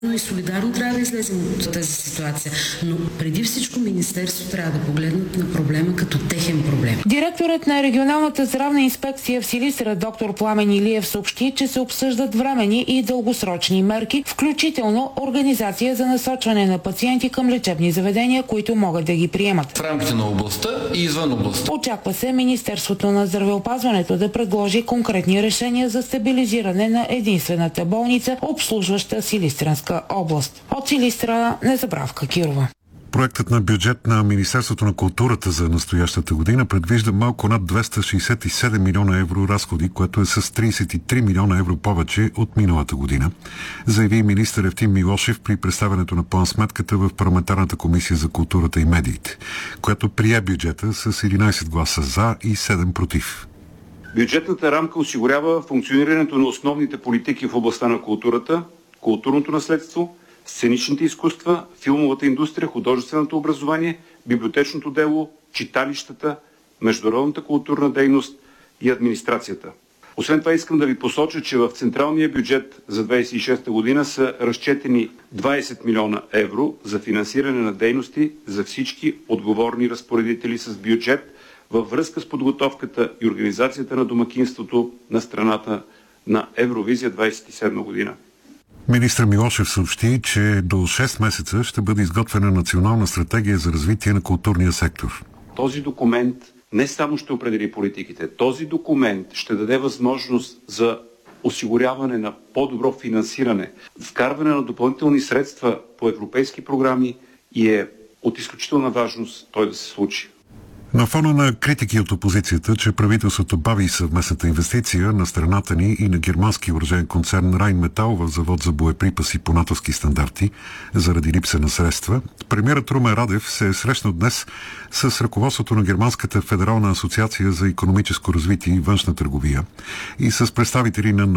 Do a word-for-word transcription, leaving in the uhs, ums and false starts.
Но и солидарно трябва да излезем от тази ситуация. Но преди всичко Министерство трябва да погледнат на проблема като техен проблем. Директорът на регионалната здравна инспекция в Силистра, доктор Пламен Илиев, съобщи, че се обсъждат временни и дългосрочни мерки, включително организация за насочване на пациенти към лечебни заведения, които могат да ги приемат. В рамките на областта и извън областта. Очаква се Министерството на здравеопазването да предложи конкретни решения за стабилизиране на единствената болница, обслужваща Силистренска област. От Силистра, Незабравка Кирова. Проектът на бюджет на Министерството на културата за настоящата година предвижда малко над двеста шейсет и седем милиона евро разходи, което е с трийсет и три милиона евро повече от миналата година, заяви министър Евтим Милошев при представянето на план-сметката в парламентарната комисия за културата и медиите, която прие бюджета с единайсет гласа за и седем против. Бюджетната рамка осигурява функционирането на основните политики в областта на културата, културното наследство, сценичните изкуства, филмовата индустрия, художественото образование, библиотечното дело, читалищата, международната културна дейност и администрацията. Освен това искам да ви посоча, че в централния бюджет за две хиляди и шеста година са разчетени двайсет милиона евро за финансиране на дейности за всички отговорни разпоредители с бюджет във връзка с подготовката и организацията на домакинството на страната на Евровизия две хиляди и седма година. Министър Милошев съобщи, че до шест месеца ще бъде изготвена национална стратегия за развитие на културния сектор. Този документ не само ще определи политиките, този документ ще даде възможност за осигуряване на по-добро финансиране, вкарване на допълнителни средства по европейски програми и е от изключителна важност той да се случи. На фона на критики от опозицията, че правителството бави съвместната инвестиция на страната ни и на германски оръжеен концерн Райнметал в завод за боеприпаси по натовски стандарти заради липса на средства, премиерът Румен Радев се е срещнал днес с ръководството на Германската федерална асоциация за икономическо развитие и външна търговия и с представители на